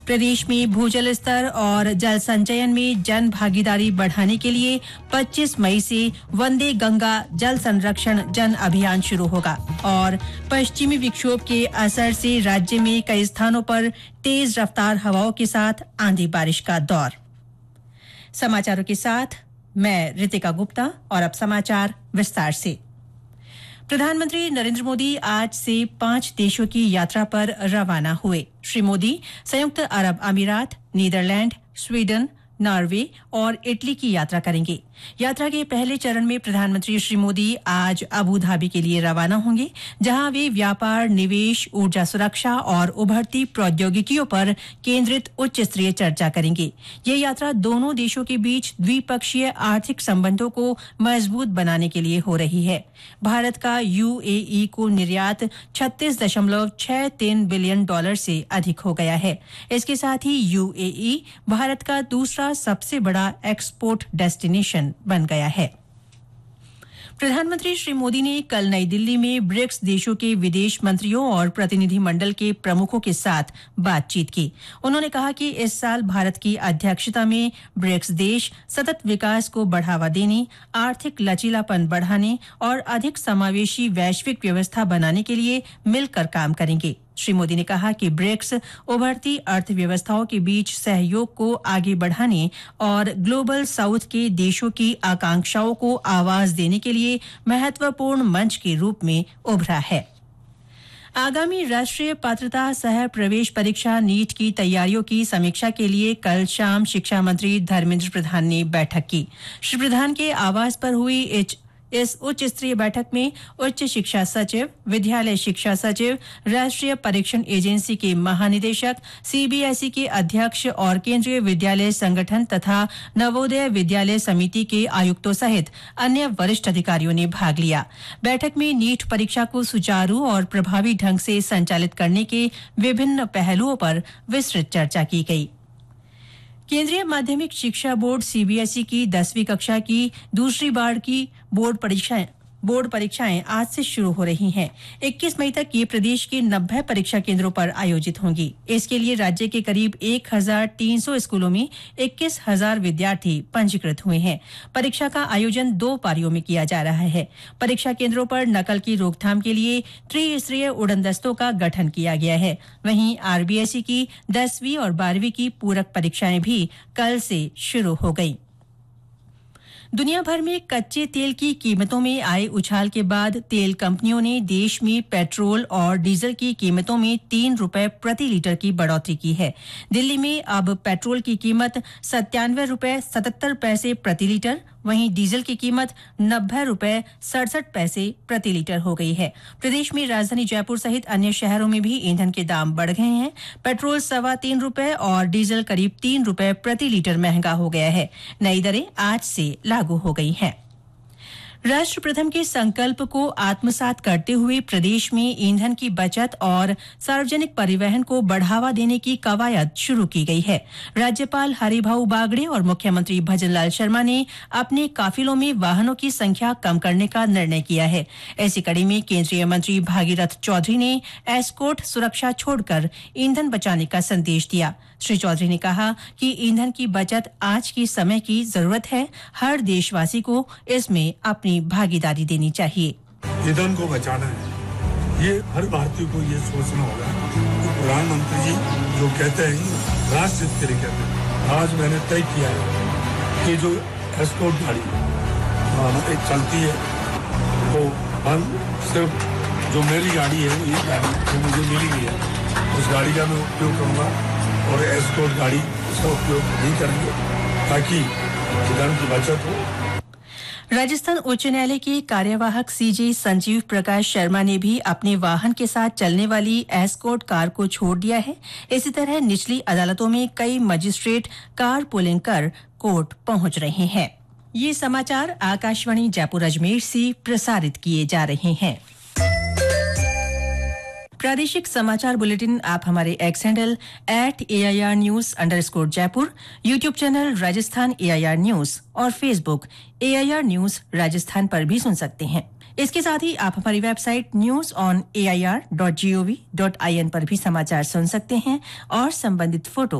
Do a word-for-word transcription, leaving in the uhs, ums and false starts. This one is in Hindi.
प्रदेश में भूजल स्तर और जल संचयन में जन भागीदारी बढ़ाने के लिए पच्चीस मई से वंदे गंगा जल संरक्षण जन अभियान शुरू होगा और पश्चिमी विक्षोभ के असर से राज्य में कई स्थानों पर तेज रफ्तार हवाओं के साथ आंधी बारिश का दौर। समाचारों के साथ मैं रितिका गुप्ता और अब समाचार विस्तार से। प्रधानमंत्री नरेंद्र मोदी आज से पांच देशों की यात्रा पर रवाना हुए। श्री मोदी संयुक्त अरब अमीरात, नीदरलैंड, स्वीडन, नॉर्वे और इटली की यात्रा करेंगे। यात्रा के पहले चरण में प्रधानमंत्री श्री मोदी आज अबू धाबी के लिए रवाना होंगे, जहां वे व्यापार, निवेश, ऊर्जा सुरक्षा और उभरती प्रौद्योगिकियों पर केंद्रित उच्च स्तरीय चर्चा करेंगे। ये यात्रा दोनों देशों के बीच द्विपक्षीय आर्थिक संबंधों को मजबूत बनाने के लिए हो रही है। भारत का यूएई को निर्यात छत्तीस दशमलव छह तीन बिलियन डॉलर से अधिक हो गया है। इसके साथ ही यूएई भारत का दूसरा सबसे बड़ा एक्सपोर्ट डेस्टिनेशन बन गया है। प्रधानमंत्री श्री मोदी ने कल नई दिल्ली में ब्रिक्स देशों के विदेश मंत्रियों और प्रतिनिधि मंडल के प्रमुखों के साथ बातचीत की। उन्होंने कहा कि इस साल भारत की अध्यक्षता में ब्रिक्स देश सतत विकास को बढ़ावा देने, आर्थिक लचीलापन बढ़ाने और अधिक समावेशी वैश्विक व्यवस्था बनाने के लिए मिलकर काम करेंगे। श्री मोदी ने कहा कि ब्रिक्स उभरती अर्थव्यवस्थाओं के बीच सहयोग को आगे बढ़ाने और ग्लोबल साउथ के देशों की आकांक्षाओं को आवाज देने के लिए महत्वपूर्ण मंच के रूप में उभरा है। आगामी राष्ट्रीय पात्रता सह प्रवेश परीक्षा नीट की तैयारियों की समीक्षा के लिए कल शाम शिक्षा मंत्री धर्मेंद्र प्रधान ने बैठक की। श्री प्रधान के आवास पर हुई इस उच्च स्तरीय बैठक में उच्च शिक्षा सचिव, विद्यालय शिक्षा सचिव, राष्ट्रीय परीक्षण एजेंसी के महानिदेशक, सीबीएसई के अध्यक्ष और केंद्रीय विद्यालय संगठन तथा नवोदय विद्यालय समिति के आयुक्तों सहित अन्य वरिष्ठ अधिकारियों ने भाग लिया। बैठक में नीट परीक्षा को सुचारू और प्रभावी ढंग से संचालित करने के विभिन्न पहलुओं पर विस्तृत चर्चा की गई। केंद्रीय माध्यमिक शिक्षा बोर्ड सीबीएसई की दसवीं कक्षा की दूसरी बार की बोर्ड परीक्षाएं बोर्ड परीक्षाएं आज से शुरू हो रही हैं। इक्कीस मई तक ये प्रदेश के नब्बे परीक्षा केंद्रों पर आयोजित होंगी। इसके लिए राज्य के करीब एक हजार तीन सौ स्कूलों में इक्कीस हजार विद्यार्थी पंजीकृत हुए हैं। परीक्षा का आयोजन दो पारियों में किया जा रहा है। परीक्षा केंद्रों पर नकल की रोकथाम के लिए त्रिस्तरीय उड़न दस्तों का गठन किया गया है। वहीं आरबीएसई की दसवीं और बारहवीं की पूरक परीक्षाएं भी कल से शुरू हो गई। दुनिया भर में कच्चे तेल की कीमतों में आए उछाल के बाद तेल कंपनियों ने देश में पेट्रोल और डीजल की कीमतों में तीन रुपए प्रति लीटर की बढ़ोतरी की है। दिल्ली में अब पेट्रोल की कीमत सत्तानवे रुपए सतहत्तर पैसे प्रति लीटर, वहीं डीजल की कीमत नब्बे रुपए सड़सठ पैसे प्रति लीटर हो गई है। प्रदेश में राजधानी जयपुर सहित अन्य शहरों में भी ईंधन के दाम बढ़ गए हैं। पेट्रोल सवा तीन रुपए और डीजल करीब तीन रुपए प्रति लीटर महंगा हो गया है। नई दरें आज से लागू हो गई हैं। राष्ट्र प्रथम के संकल्प को आत्मसात करते हुए प्रदेश में ईंधन की बचत और सार्वजनिक परिवहन को बढ़ावा देने की कवायद शुरू की गई है। राज्यपाल हरिभाऊ बागड़े और मुख्यमंत्री भजनलाल शर्मा ने अपने काफिलों में वाहनों की संख्या कम करने का निर्णय किया है। ऐसी कड़ी में केंद्रीय मंत्री भागीरथ चौधरी ने एस्कॉर्ट सुरक्षा छोड़कर ईंधन बचाने का संदेश दिया। श्री चौधरी ने कहा कि ईंधन की बचत आज की समय की जरूरत है। हर देशवासी को इसमें अपनी भागीदारी देनी चाहिए। ईंधन को बचाना है, ये हर भारतीय को ये सोचना होगा। तो प्रधानमंत्री जी जो कहते हैं राष्ट्र हित के लिए कहते हैं। आज मैंने तय किया है कि जो एस्कॉर्ट गाड़ी एक चलती है तो हम सिर्फ जो मेरी गाड़ी है ये गाड़ी जो मुझे मिली हुई है उस गाड़ी का मैं उपयोग करूँगा और एस्कॉर्ट गाड़ी इसका उपयोग नहीं करेंगे ताकि ईंधन की बचत हो। राजस्थान उच्च न्यायालय के कार्यवाहक सीजे संजीव प्रकाश शर्मा ने भी अपने वाहन के साथ चलने वाली एस्कॉर्ट कार को छोड़ दिया है। इसी तरह निचली अदालतों में कई मजिस्ट्रेट कार पुलिंग कर कोर्ट पहुंच रहे हैं। ये समाचार आकाशवाणी जयपुर अजमेर से प्रसारित किए जा रहे हैं। प्रादेशिक समाचार बुलेटिन आप हमारे x handle at AIR news underscore Jaipur, YouTube channel Rajasthan AIR news और फेसबुक एआईआर न्यूज राजस्थान पर भी सुन सकते हैं। इसके साथ ही आप हमारी website news on A I R dot G O V dot I N पर भी समाचार सुन सकते हैं और संबंधित फोटो